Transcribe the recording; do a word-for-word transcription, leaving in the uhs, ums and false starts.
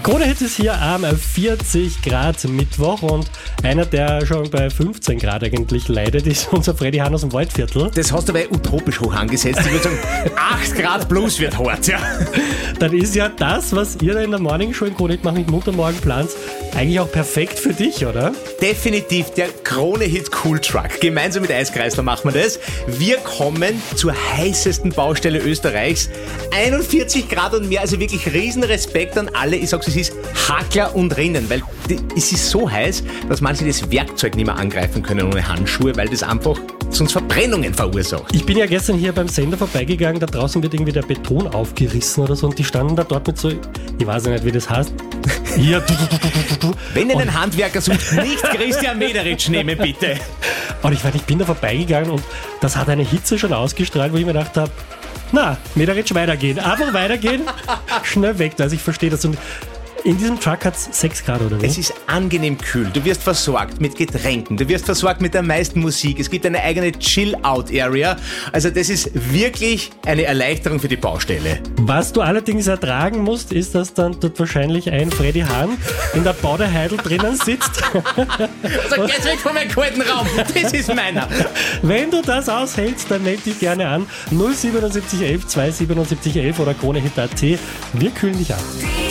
Krone-Hit ist hier am vierzig Grad Mittwoch und einer, der schon bei fünfzehn Grad eigentlich leidet, ist unser Freddy Hahn aus dem Waldviertel. Das hast du aber utopisch hoch angesetzt. Ich würde sagen, acht Grad plus wird hart, ja. Dann ist ja das, was ihr da in der Morning Show in Krone-Hit macht mit Muntermorgen plant, eigentlich auch perfekt für dich, oder? Definitiv der Krone-Hit Cool Truck. Gemeinsam mit Eiskreisler machen wir das. Wir kommen zur heißesten Baustelle Österreichs. einundvierzig Grad und mehr, also wirklich riesen Respekt an alle. Ich sag's, es ist Hackler und Rinnen, weil die, es ist so heiß, dass manche das Werkzeug nicht mehr angreifen können ohne Handschuhe, weil das einfach sonst Verbrennungen verursacht. Ich bin ja gestern hier beim Sender vorbeigegangen, da draußen wird irgendwie der Beton aufgerissen oder so und die standen da dort mit so, ich weiß nicht, wie das heißt. Hier. Wenn ihr einen Handwerker sucht, nicht Christian Mederitsch nehmen, bitte. Und ich, ich bin da vorbeigegangen und das hat eine Hitze schon ausgestrahlt, wo ich mir gedacht habe, na, Mederitsch, weitergehen. Einfach weitergehen, schnell weg. Also ich verstehe das. Und in diesem Truck hat es sechs Grad, oder wie? Es ist angenehm kühl. Du wirst versorgt mit Getränken. Du wirst versorgt mit der meisten Musik. Es gibt eine eigene Chill-Out-Area. Also das ist wirklich eine Erleichterung für die Baustelle. Was du allerdings ertragen musst, ist, dass dann dort wahrscheinlich ein Freddy Hahn in der Baudeheidel drinnen sitzt. Also geh weg von meinem kalten Raum. Das ist meiner. Wenn du das aushältst, dann melde dich gerne an. null siebenundsiebzig elf zwei siebenundsiebzig elf oder Krone-Hit Punkt at. Wir kühlen dich ab.